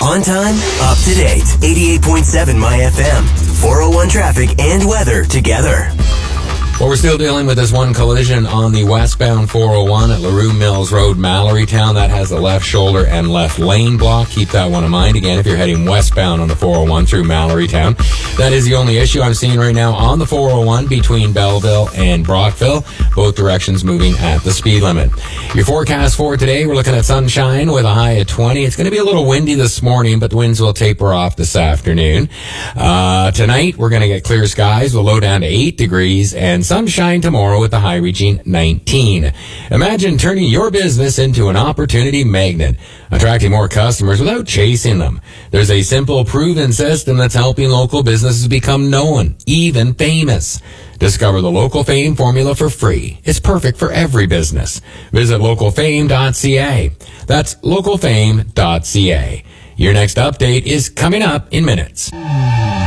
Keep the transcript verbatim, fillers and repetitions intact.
On time, up to date. eighty-eight point seven My F M. four oh one traffic and weather together. Well, we're still dealing with this one collision on the westbound four oh one at LaRue Mills Road, Mallorytown. That has the left shoulder and left lane block. Keep that one in mind. Again, if you're heading westbound on the four oh one through Mallorytown, that is the only issue I'm seeing right now on the four oh one between Belleville and Brockville. Both directions moving at the speed limit. Your forecast for today, we're looking at sunshine with a high of twenty. It's going to be a little windy this morning, but the winds will taper off this afternoon. Uh, tonight, we're going to get clear skies. We'll low down to eight degrees and sunshine tomorrow with the high reaching nineteen. Imagine turning your business into an opportunity magnet, attracting more customers without chasing them. There's a simple, proven system that's helping local businesses become known, even famous. Discover the Local Fame formula for free. It's perfect for every business. Visit local fame dot c a. That's local fame dot c a. Your next update is coming up in minutes.